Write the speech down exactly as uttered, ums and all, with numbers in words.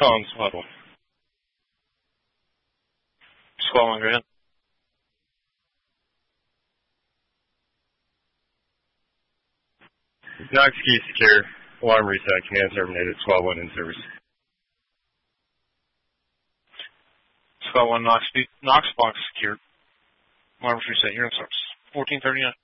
Calling squad one. Squad one, go ahead. Knox key secure. Alarm reset. Command terminated. Squad one in service. Squad one, Knox, Knox box secured. Alarm reset. You're in service. fourteen thirty-nine.